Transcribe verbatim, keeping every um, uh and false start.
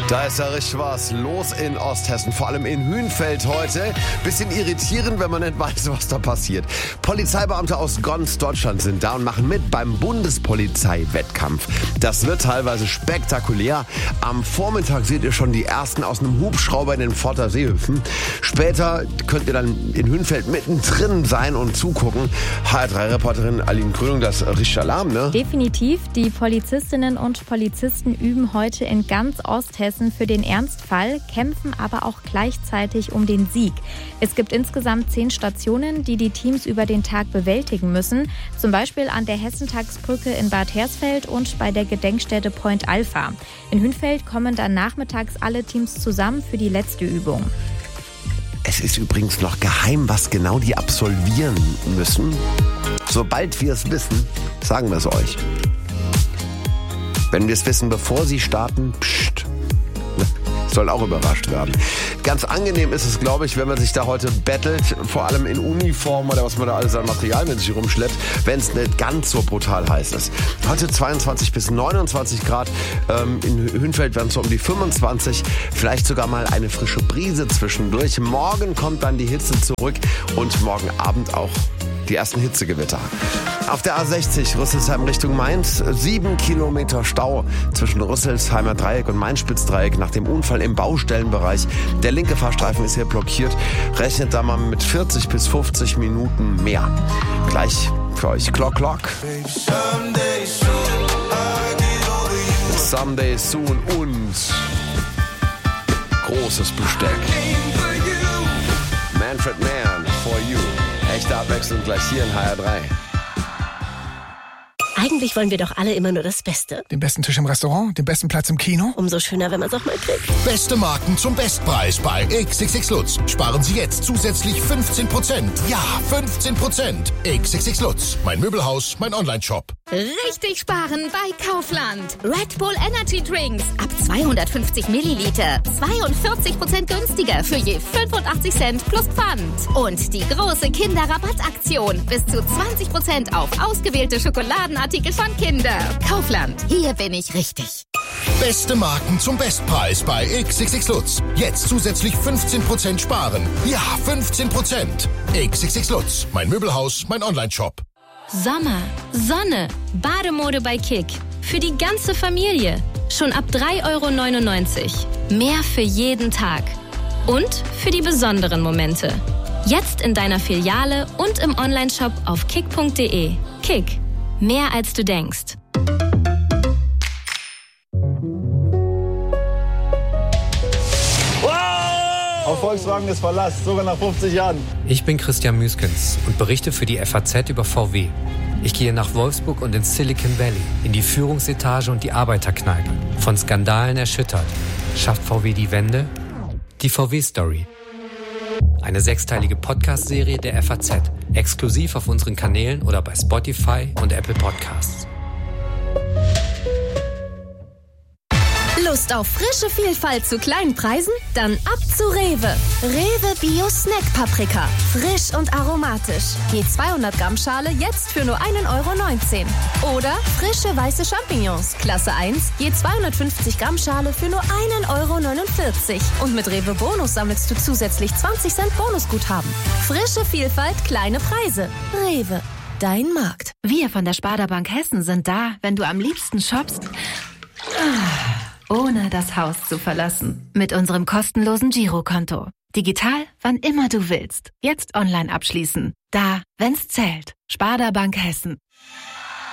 Da ist ja richtig was los in Osthessen, vor allem in Hünfeld heute. Bisschen irritierend, wenn man nicht weiß, was da passiert. Polizeibeamte aus ganz Deutschland sind da und machen mit beim Bundespolizei-Wettkampf. Das wird teilweise spektakulär. Am Vormittag seht ihr schon die ersten aus einem Hubschrauber in den Vortersee hüpfen. Später könnt ihr dann in Hünfeld mittendrin sein und zugucken. H R drei Reporterin Aline Krönung, das riecht Alarm, ne? Definitiv. Die Polizistinnen und Polizisten üben heute in ganz Osthessen für den Ernstfall, kämpfen aber auch gleichzeitig um den Sieg. Es gibt insgesamt zehn Stationen, die die Teams über den Tag bewältigen müssen. Zum Beispiel an der Hessentagsbrücke in Bad Hersfeld und bei der Gedenkstätte Point Alpha. In Hünfeld kommen dann nachmittags alle Teams zusammen für die letzte Übung. Es ist übrigens noch geheim, was genau die absolvieren müssen. Sobald wir es wissen, sagen wir es euch. Wenn wir es wissen, bevor sie starten, pst, sollen auch überrascht werden. Ganz angenehm ist es, glaube ich, wenn man sich da heute bettelt, vor allem in Uniform oder was man da alles an Material mit sich rumschleppt, wenn es nicht ganz so brutal heiß ist. Heute zweiundzwanzig bis neunundzwanzig Grad, ähm, in Hünfeld werden es so um die fünfundzwanzig, vielleicht sogar mal eine frische Brise zwischendurch. Morgen kommt dann die Hitze zurück und morgen Abend auch die ersten Hitzegewitter. Auf der A sechzig Rüsselsheim Richtung Mainz, sieben Kilometer Stau zwischen Rüsselsheimer Dreieck und Mainz-Spitzdreieck nach dem Unfall im Baustellenbereich. Der linke Fahrstreifen ist hier blockiert. Rechnet da mal mit vierzig bis fünfzig Minuten mehr. Gleich für euch Clock Clock. Someday Soon und großes Besteck. Manfred Mann, For You. Echte Abwechslung gleich hier in H R drei. Eigentlich wollen wir doch alle immer nur das Beste. Den besten Tisch im Restaurant, den besten Platz im Kino. Umso schöner, wenn man es auch mal kriegt. Beste Marken zum Bestpreis bei X X X Lutz. Sparen Sie jetzt zusätzlich fünfzehn Prozent. Ja, fünfzehn Prozent. X X X Lutz. Mein Möbelhaus, mein Online-Shop. Richtig sparen bei Kaufland. Red Bull Energy Drinks ab zweihundertfünfzig Milliliter. zweiundvierzig Prozent günstiger für je fünfundachtzig Cent plus Pfand. Und die große Kinderrabattaktion. Bis zu zwanzig Prozent auf ausgewählte Schokoladenartikel von Kinder. Kaufland. Hier bin ich richtig. Beste Marken zum Bestpreis bei X X X Lutz. Jetzt zusätzlich fünfzehn Prozent sparen. Ja, fünfzehn Prozent. X X X Lutz. Mein Möbelhaus, mein Online-Shop. Sommer, Sonne, Bademode bei Kick. Für die ganze Familie. Schon ab drei Euro neunundneunzig. Mehr für jeden Tag. Und für die besonderen Momente. Jetzt in deiner Filiale und im Onlineshop auf kick punkt de. Kick. Mehr als du denkst. Auf Volkswagen ist Verlass, sogar nach fünfzig Jahren. Ich bin Christian Müskens und berichte für die F A Z über V W. Ich gehe nach Wolfsburg und ins Silicon Valley, in die Führungsetage und die Arbeiterkneipe. Von Skandalen erschüttert. Schafft V W die Wende? Die V W-Story. Eine sechsteilige Podcast-Serie der F A Z. Exklusiv auf unseren Kanälen oder bei Spotify und Apple Podcasts. Lust auf frische Vielfalt zu kleinen Preisen? Dann ab zu Rewe. Rewe Bio Snack Paprika. Frisch und aromatisch. Je zweihundert Gramm Schale jetzt für nur einen Euro neunzehn. Oder frische weiße Champignons. Klasse eins. Je zweihundertfünfzig Gramm Schale für nur einen Euro neunundvierzig. Und mit Rewe Bonus sammelst du zusätzlich zwanzig Cent Bonusguthaben. Frische Vielfalt, kleine Preise. Rewe. Dein Markt. Wir von der Sparda Bank Hessen sind da, wenn du am liebsten shoppst, ohne das Haus zu verlassen. Mit unserem kostenlosen Girokonto. Digital, wann immer du willst. Jetzt online abschließen. Da, wenn's zählt. Sparda Bank Hessen.